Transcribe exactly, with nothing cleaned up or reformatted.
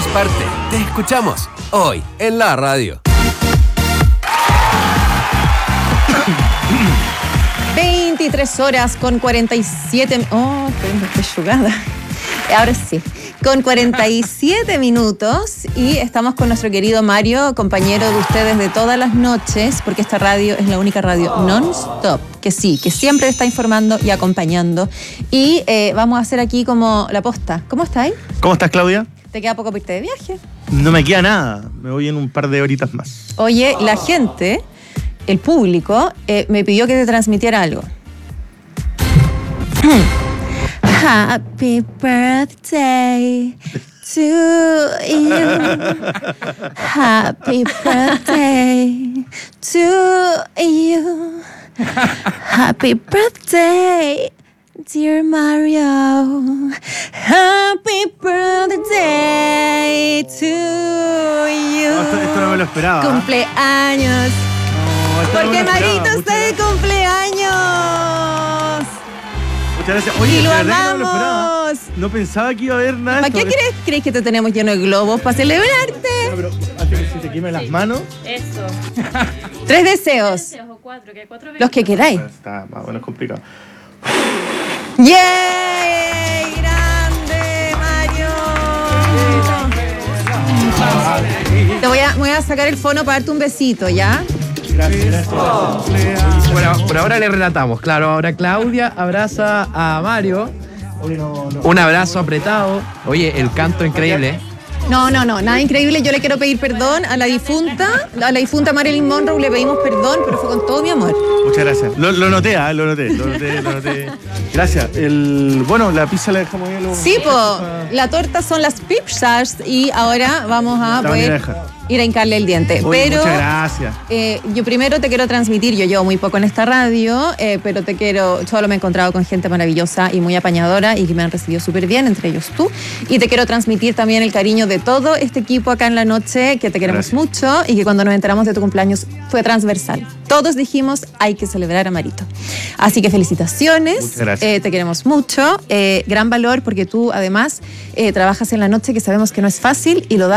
Somos parte. Te escuchamos hoy en la radio. veintitrés horas con cuarenta y siete... Oh, estoy jugada. Ahora sí. Con cuarenta y siete minutos y estamos con nuestro querido Mario, compañero de ustedes de todas las noches, porque esta radio es la única radio non-stop, que sí, que siempre está informando y acompañando. Y eh, vamos a hacer aquí como la posta. ¿Cómo estáis? ¿Cómo estás, Claudia? ¿Te queda poco para irte de viaje? No me queda nada, me voy en un par de horitas más. Oye, la gente, el público, eh, me pidió que te transmitiera algo. Happy birthday to you. Happy birthday to you. Happy birthday, dear Mario. Happy birthday to you. No, esto, esto no me lo esperaba. Cumpleaños. No, esto Porque no me lo Marito esperaba. está de cumpleaños. Muchas gracias. Oye, Y lo de verdad que no me lo amamos. esperaba. No pensaba que iba a haber nada de ¿Para esto. qué crees, crees que te tenemos lleno de globos? ¿Para celebrarte? No, pero antes que se te quemen las manos. Eso. Tres deseos. Deseos o cuatro, que hay cuatro Los que queráis. Está más bueno, es complicado. ¡Yay! ¡Grande, Mario! Te voy a, voy a sacar el fono para darte un besito, ¿ya? Gracias, gracias. Por, por ahora le relatamos, claro, ahora Claudia abraza a Mario, Oye, no, no. un abrazo apretado. Oye, el canto increíble. No, no, no, nada increíble. Yo le quiero pedir perdón a la difunta, a la difunta Marilyn Monroe, le pedimos perdón, pero fue con todo mi amor. Muchas gracias. Lo, lo noté, ¿ah? Lo noté, lo noté, lo noté. Gracias. El, bueno, la pizza la dejamos ahí. Lo, Sí, po, la torta son las pizzas y ahora vamos a La poder van a dejar. ir a hincarle el diente. Oye, pero muchas gracias. eh, yo primero te quiero transmitir, yo llevo muy poco en esta radio, eh, pero te quiero, solo me he encontrado con gente maravillosa y muy apañadora y que me han recibido súper bien, entre ellos tú. Y te quiero transmitir también el cariño de todo este equipo acá en la noche, que te queremos Gracias. mucho y que cuando nos enteramos de tu cumpleaños fue transversal. Todos dijimos, hay que celebrar a Marito. Así que felicitaciones, Muchas gracias. eh, te queremos mucho, eh, gran valor porque tú además eh, trabajas en la noche, que sabemos que no es fácil y lo das